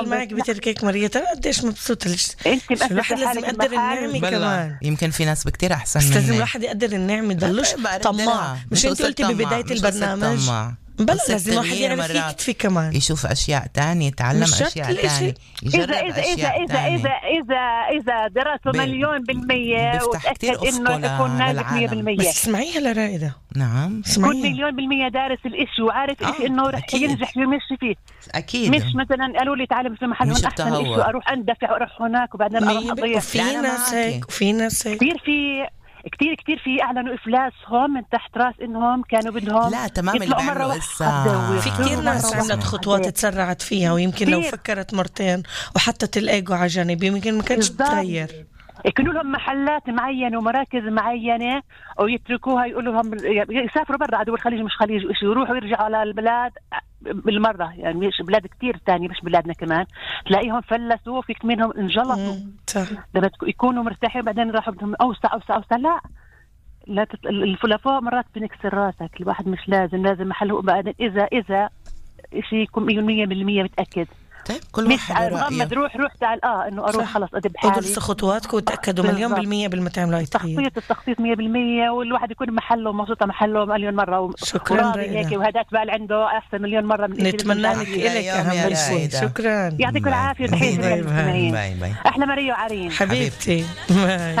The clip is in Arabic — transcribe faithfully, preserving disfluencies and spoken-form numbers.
بكمل معك بتركيك ماريا. ترى قديش مبسوطة ليش الواحد لازم يقدر النعمة كمان. يمكن في ناس بكتير أحسن بس مني. لازم الواحد يقدر النعمة يضلوش طماع. مش انت قلتي ببداية البرنامج بلا لازم واحد يعرف يكتفي كمان، يشوف أشياء تانية، يتعلم أشياء تانية، يجرب إذا إذا أشياء إذا إذا إذا إذا درسوا مليون بالمية وتأكد إنه يكون ناجح مية بالمية. بس اسمعيها لرائدة. نعم كل مليون بالمية دارس الإشي وعارف إيش إنه رح ينجح يمشي فيه. أكيد مش مثلا قالوا لي تعلم في محل هون أحسن إشي وأروح أندفع وأروح هناك وبعدين أروح أضيع. وفي ناس هيك وفي ناس هيك كتير في كتير كتير في اعلنوا افلاسهم من تحت راس انهم كانوا بدهم لا تمام اللي بيعملوا هسه. في كتير ناس عملت خطوات تسرعت فيها ويمكن لو فكرت مرتين وحطت الايجو على جنب يمكن ما كانش تتغير. يكونوا لهم محلات معينة ومراكز معينة ويتركوها يقولوا لهم يسافروا برا عدو الخليج مش خليج إيش يروحوا يرجعوا على البلاد بالمرة. يعني مش بلاد كتير تانية مش بلادنا كمان تلاقيهم فلسوا فيك منهم انجلطوا لما يكونوا مرتاحين بعدين راحوا بدهم أوسع أوسع أوسع. لا لا تت... الفلافو مرات بنكسر راسك. الواحد مش لازم لازم محله بعدين إذا إذا شيء يكون مية بالمية متأكد. طيب كل واحد مغمض روح روح تعال اه انه اروح خلص ادب حالي. ادرسوا خطواتكم وتاكدوا مليون بالمية بالمتعامل هاي تخطيط التخطيط مية بالمية والواحد يكون محله مبسوط محله مليون مره و... شكرا هيك وهدات بال عنده احسن مليون مره من نتمنى لك الك اهم شيء. شكرا يعطيكم العافيه. تحيه باي باي. احلى ماريا وعرين حبيبتي.